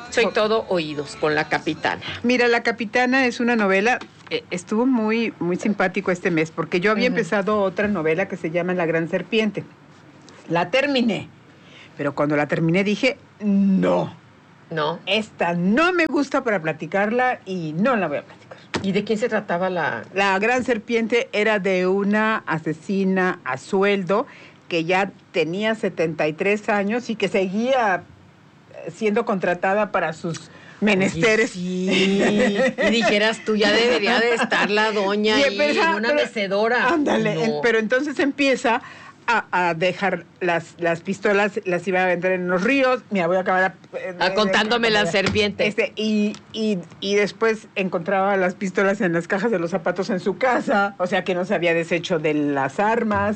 Soy todo oídos con La Capitana. Mira, La Capitana es una novela, estuvo muy, muy simpático este mes, porque yo había empezado otra novela que se llama La Gran Serpiente. La terminé, pero cuando la terminé dije, no, esta no me gusta para platicarla y no la voy a platicar. ¿Y de quién se trataba la...? La Gran Serpiente era de una asesina a sueldo que ya tenía 73 años y que seguía siendo contratada para sus menesteres. Sí. Y dijeras tú, ya debería de estar la doña y una mecedora. Ándale, no. Pero entonces empieza a dejar las pistolas, las iba a vender en los ríos. Mira, voy a acabar contándome la serpiente. Y después encontraba las pistolas en las cajas de los zapatos en su casa, o sea que no se había deshecho de las armas,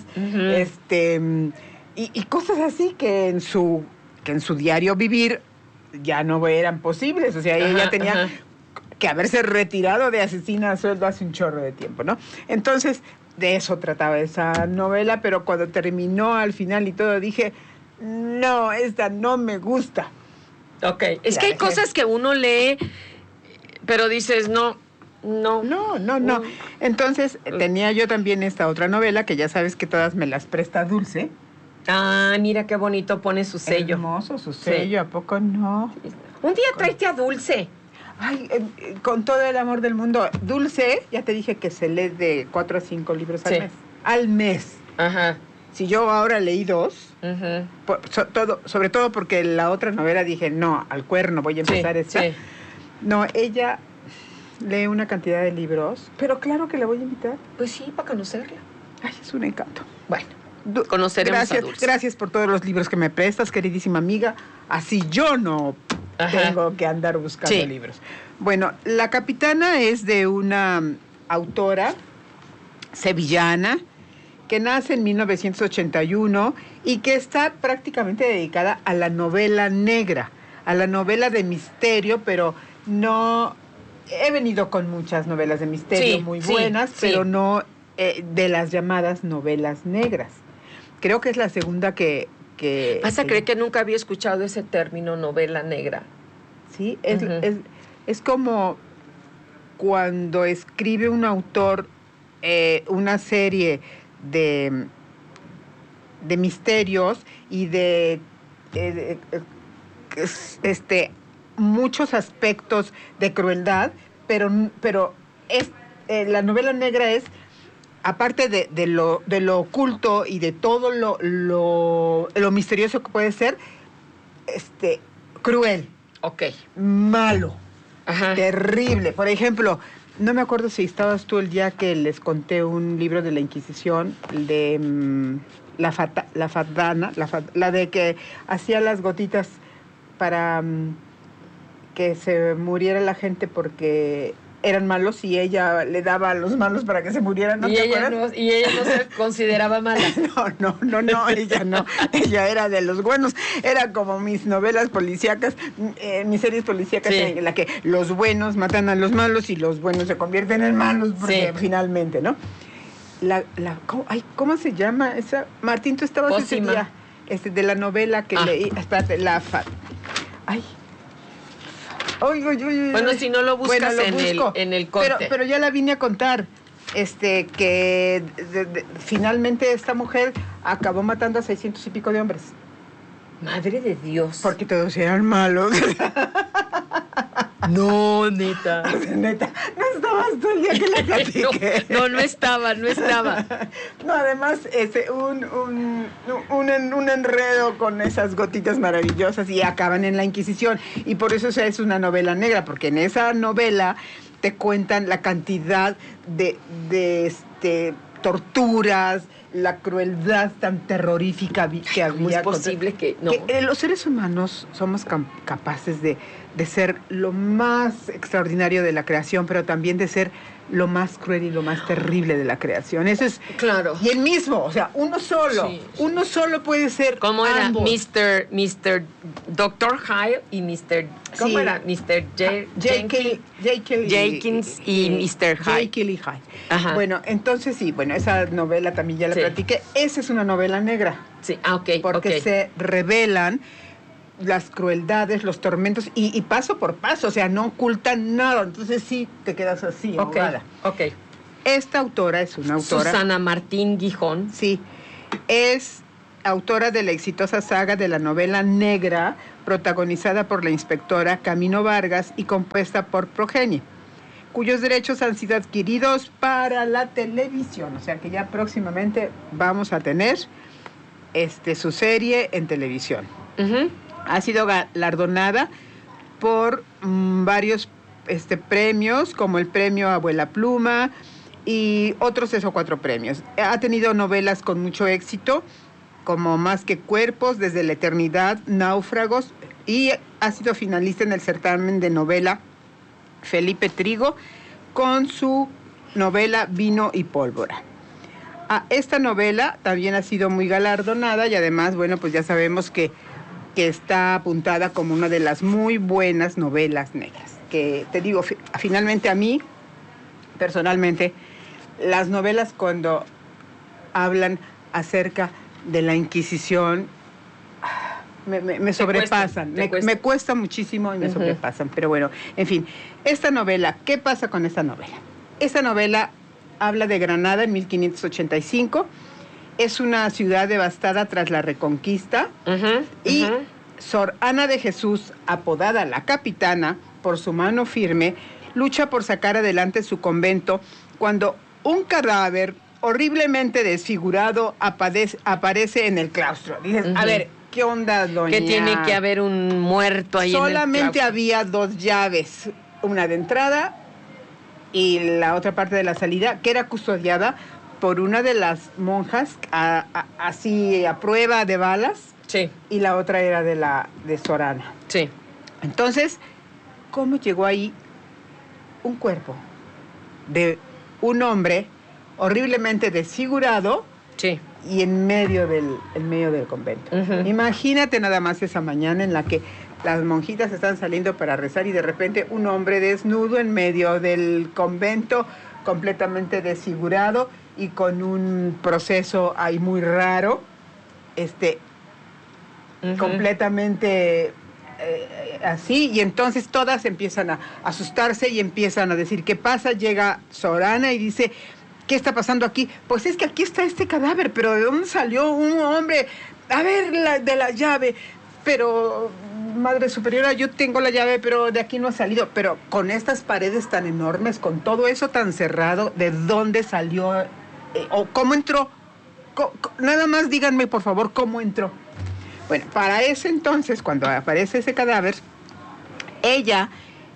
y cosas así que en su diario vivir ya no eran posibles. O sea, ella tenía que haberse retirado de asesina a sueldo hace un chorro de tiempo, ¿no? Entonces, de eso trataba esa novela, pero cuando terminó al final y todo, dije, no, esta no me gusta. Ok, es que hay cosas que uno lee, pero dices, no. Entonces, tenía yo también esta otra novela, que ya sabes que todas me las presta Dulce. Ah, mira qué bonito pone su sello. Hermoso su sello, ¿a poco no? Un día tráete a Dulce. Ay, con todo el amor del mundo. Dulce, ya te dije que se lee de 4 a 5 libros al mes. Al mes. Ajá. Si yo ahora leí 2, sobre todo porque la otra novela dije, no, al cuerno, voy a empezar esta. Sí. No, ella lee una cantidad de libros, pero claro que la voy a invitar. Pues sí, para conocerla. Ay, es un encanto. Bueno, conoceremos a Dulce. Gracias por todos los libros que me prestas, queridísima amiga. Así yo no tengo que andar buscando libros. Bueno, La Capitana es de una autora sevillana que nace en 1981 y que está prácticamente dedicada a la novela negra, a la novela de misterio, pero no... He venido con muchas novelas de misterio muy buenas, pero no de las llamadas novelas negras. Creo que es la segunda que ¿Vas a creer que nunca había escuchado ese término, novela negra? Sí, es como cuando escribe un autor una serie de misterios y de muchos aspectos de crueldad, pero la novela negra es, aparte de lo oculto y de todo lo misterioso que puede ser, cruel. Ok. Malo. Terrible. Por ejemplo, no me acuerdo si estabas tú el día que les conté un libro de la Inquisición, de la de que hacía las gotitas para que se muriera la gente porque eran malos y ella le daba a los malos para que se murieran, ¿no te acuerdas? Y ella no se consideraba mala. No, ella no. Ella era de los buenos. Era como mis novelas policíacas, mis series policíacas en la que los buenos matan a los malos y los buenos se convierten en malos porque finalmente, ¿no? ¿Cómo se llama esa? Martín, tú estabas ese día de la novela que leí. Espérate, Bueno, si no lo buscas en el corte. Pero ya la vine a contar. Que finalmente esta mujer acabó matando a 600 y pico de hombres. Madre de Dios. Porque todos eran malos. No, neta. Neta, no estabas tú el día que la platiqué. No estaba. No, además, un enredo con esas gotitas maravillosas y acaban en la Inquisición. Y por eso es una novela negra, porque en esa novela te cuentan la cantidad de torturas, la crueldad tan terrorífica que había. ¿Cómo es posible que no? Que los seres humanos somos capaces de ser lo más extraordinario de la creación, pero también de ser lo más cruel y lo más terrible de la creación. Eso es... Claro. Y el mismo, o sea, uno solo. Sí. Uno solo puede ser ¿Cómo ambos. era? Mr. Dr. Hyde y Mr. ¿Cómo era? Mr. Jenkins y Mr. Hyde. Jekyll y Hyde. Ajá. Bueno, entonces esa novela también ya la platiqué. Esa es una novela negra. Sí, ok. Porque se revelan las crueldades, los tormentos, y paso por paso, o sea, no ocultan nada, entonces sí te quedas así, ahogada. Ok. Esta autora es una autora... Susana Martín Gijón. Sí, es autora de la exitosa saga de la novela negra, protagonizada por la inspectora Camino Vargas y compuesta por Progenie, cuyos derechos han sido adquiridos para la televisión, o sea que ya próximamente vamos a tener su serie en televisión. Uh-huh. Ha sido galardonada por varios premios, como el premio Abuela Pluma y otros 3 o 4 premios. Ha tenido novelas con mucho éxito, como Más que Cuerpos, Desde la Eternidad, Náufragos, y ha sido finalista en el certamen de novela Felipe Trigo con su novela Vino y Pólvora. Esta novela también ha sido muy galardonada y además, bueno, pues ya sabemos que está apuntada como una de las muy buenas novelas negras. Que te digo, finalmente a mí, personalmente, las novelas cuando hablan acerca de la Inquisición me sobrepasan, me cuesta muchísimo y me sobrepasan, pero bueno, en fin, esta novela, ¿qué pasa con esta novela? Esta novela habla de Granada en 1585, es una ciudad devastada tras la Reconquista, y Sor Ana de Jesús, apodada la Capitana, por su mano firme, lucha por sacar adelante su convento cuando un cadáver horriblemente desfigurado aparece en el claustro. Dices, a ver, ¿qué onda, doña? Que tiene que haber un muerto ahí. Solamente había 2 llaves, una de entrada y la otra parte de la salida, que era custodiada por una de las monjas, así a prueba de balas. Sí. Y la otra era de Sor Ana. Sí. Entonces, ¿cómo llegó ahí un cuerpo de un hombre horriblemente desfigurado? Sí. Y en medio del convento. Imagínate nada más esa mañana en la que las monjitas están saliendo para rezar y de repente un hombre desnudo en medio del convento, completamente desfigurado y con un proceso ahí muy raro, completamente así, y entonces todas empiezan a asustarse y empiezan a decir, ¿qué pasa? Llega Sor Ana y dice, ¿qué está pasando aquí? Pues es que aquí está este cadáver, pero ¿de dónde salió un hombre? A ver, de la llave. Pero, Madre Superiora, yo tengo la llave, pero de aquí no ha salido. Pero con estas paredes tan enormes, con todo eso tan cerrado, ¿de dónde salió? ¿O cómo entró? Nada más díganme, por favor, ¿cómo entró? Bueno, para ese entonces, cuando aparece ese cadáver, ella,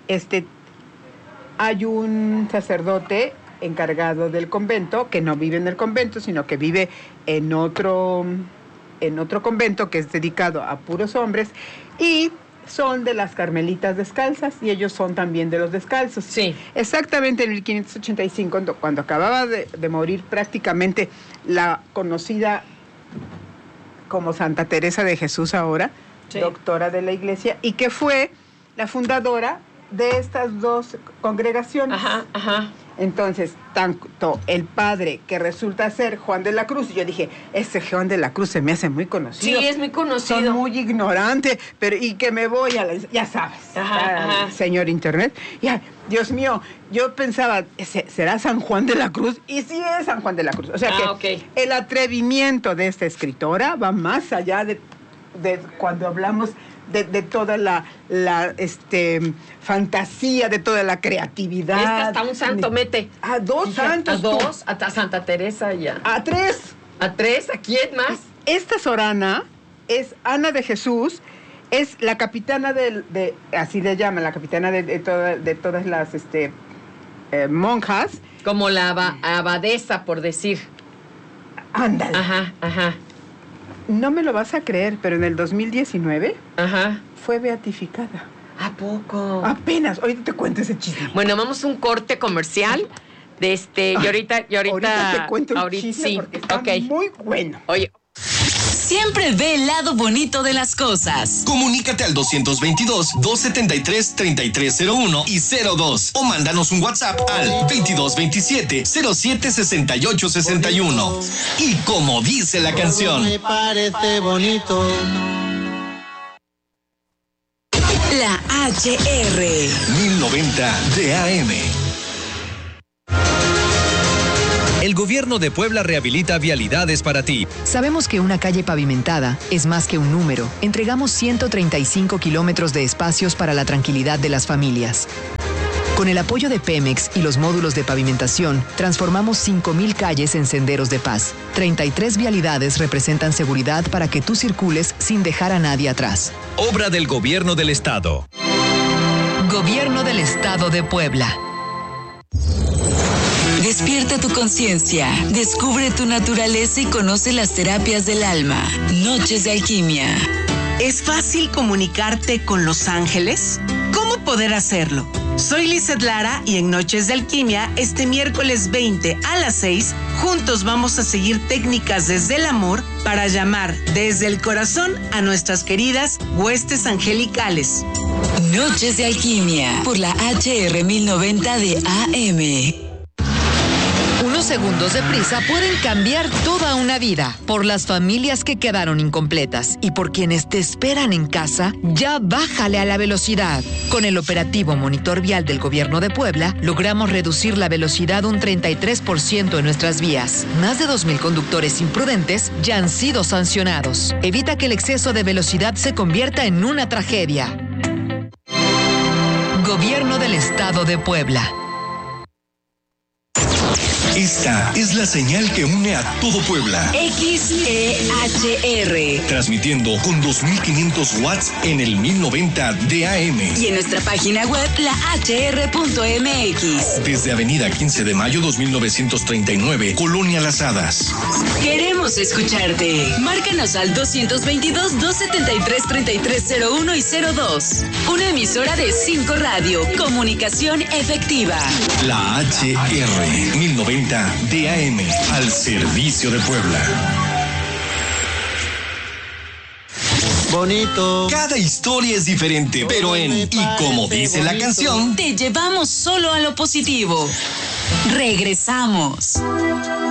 hay un sacerdote encargado del convento, que no vive en el convento, sino que vive en otro convento que es dedicado a puros hombres, y son de las Carmelitas Descalzas, y ellos son también de los descalzos. Sí. Exactamente en 1585, cuando acababa de morir prácticamente la conocida como Santa Teresa de Jesús ahora, sí, doctora de la Iglesia, y que fue la fundadora de estas 2 congregaciones. Entonces, tanto el padre, que resulta ser Juan de la Cruz, y yo dije, ese Juan de la Cruz se me hace muy conocido. Sí, es muy conocido. Son muy ignorante, pero y que me voy a ya sabes, señor Internet. Ya, Dios mío, yo pensaba, ¿será San Juan de la Cruz? Y sí es San Juan de la Cruz. O sea que el atrevimiento de esta escritora va más allá de cuando hablamos de toda la fantasía, de toda la creatividad. Hasta un santo mete. A 2 santos. A 2, a Santa Teresa ya. A 3. ¿A 3? ¿A quién más? Esta Sor Ana es Ana de Jesús, es la capitana así le llaman, la capitana de todas las monjas. Como la abadesa, por decir. Ándale. Ajá. No me lo vas a creer, pero en el 2019 fue beatificada. ¿A poco? Apenas. Ahorita te cuento ese chisme. Bueno, vamos a un corte comercial. Y ahorita te cuento el chisme, sí, porque está muy bueno. Oye. Siempre ve el lado bonito de las cosas. Comunícate al 222-273-3301 y 02 o mándanos un WhatsApp al 2227-076861. Y como dice la canción, me parece bonito. La HR. 1090 de AM. El gobierno de Puebla rehabilita vialidades para ti. Sabemos que una calle pavimentada es más que un número. Entregamos 135 kilómetros de espacios para la tranquilidad de las familias. Con el apoyo de Pemex y los módulos de pavimentación, transformamos 5,000 calles en senderos de paz. 33 vialidades representan seguridad para que tú circules sin dejar a nadie atrás. Obra del Gobierno del Estado. Gobierno del Estado de Puebla. Despierta tu conciencia, descubre tu naturaleza y conoce las terapias del alma. Noches de alquimia. ¿Es fácil comunicarte con los ángeles? ¿Cómo poder hacerlo? Soy Lizeth Lara y en Noches de Alquimia, este miércoles 20 a las 6, juntos vamos a seguir técnicas desde el amor para llamar desde el corazón a nuestras queridas huestes angelicales. Noches de Alquimia por la HR 1090 de AM. Unos segundos de prisa pueden cambiar toda una vida. Por las familias que quedaron incompletas y por quienes te esperan en casa, ya bájale a la velocidad. Con el operativo Monitor Vial del Gobierno de Puebla, logramos reducir la velocidad un 33% en nuestras vías. Más de 2,000 conductores imprudentes ya han sido sancionados. Evita que el exceso de velocidad se convierta en una tragedia. Gobierno del Estado de Puebla. Esta es la señal que une a todo Puebla. XEHR. Transmitiendo con 2,500 watts en el 1090 de AM. Y en nuestra página web, lahr.mx. Desde Avenida 15 de Mayo 2939, Colonia Las Hadas. Queremos escucharte. Márcanos al 222-273-3301 y 02. Una emisora de 5 Radio. Comunicación efectiva. La HR 1090 DAM, al servicio de Puebla. Bonito. Cada historia es diferente, pero y como dice la canción, te llevamos solo a lo positivo. Regresamos.